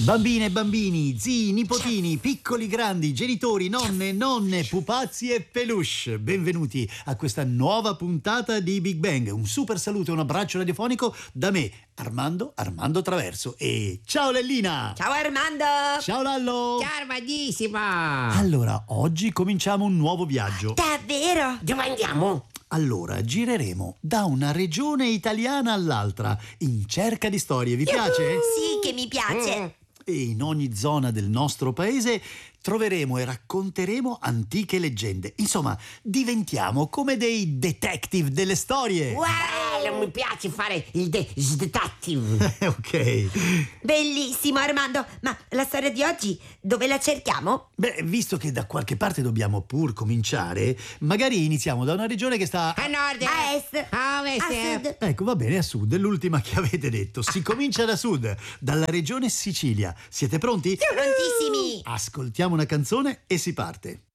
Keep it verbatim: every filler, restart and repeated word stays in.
Bambine e bambini, zii, nipotini, piccoli grandi, genitori, nonne, nonne, pupazzi e peluche. Benvenuti a questa nuova puntata di Big Bang. Un super saluto e un abbraccio radiofonico da me, Armando, Armando Traverso. E ciao Lellina! Ciao Armando! Ciao Lallo! Ciao Armandissima! Allora, oggi cominciamo un nuovo viaggio. Davvero? Dove andiamo? Allora, gireremo da una regione italiana all'altra in cerca di storie. Vi piace? Sì, che mi piace. Mm. E in ogni zona del nostro paese troveremo e racconteremo antiche leggende. Insomma, diventiamo come dei detective delle storie. Wow! Bello, mi piace fare il de- detective. Ok. Bellissimo Armando, ma la storia di oggi dove la cerchiamo? Beh, visto che da qualche parte dobbiamo pur cominciare, magari iniziamo da una regione che sta... A nord, A est, a ovest, a sud. Ecco, va bene, a sud, è l'ultima che avete detto. Si comincia da sud, dalla regione Sicilia. Siete pronti? Prontissimi! Ascoltiamo una canzone e si parte.